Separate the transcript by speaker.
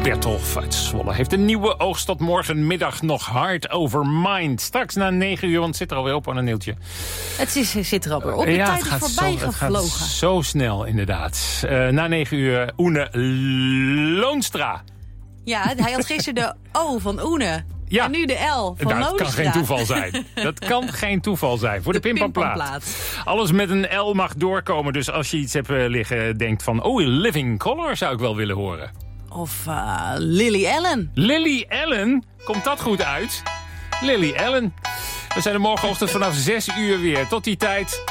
Speaker 1: Bertolf uit Zwolle heeft een nieuwe oogst tot morgenmiddag nog Heart Over Mind. Straks na 9 uur, want het zit er alweer op aan een neeltje.
Speaker 2: Het zit er alweer op. De tijd is voorbij gevlogen.
Speaker 1: Het gaat zo snel, inderdaad. Na 9 uur Oene Loonstra.
Speaker 2: Ja, hij had gisteren de O van Oene. Ja. En nu de L van Loonstra.
Speaker 1: Dat kan geen toeval zijn. Dat kan geen toeval zijn. Voor de Pimpamplaat. Alles met een L mag doorkomen. Dus als je iets hebt liggen, denkt van... oh, Living Color zou ik wel willen horen.
Speaker 2: Of Lily Allen.
Speaker 1: Lily Allen? Komt dat goed uit? Lily Allen. We zijn er morgenochtend vanaf 6 uur weer. Tot die tijd...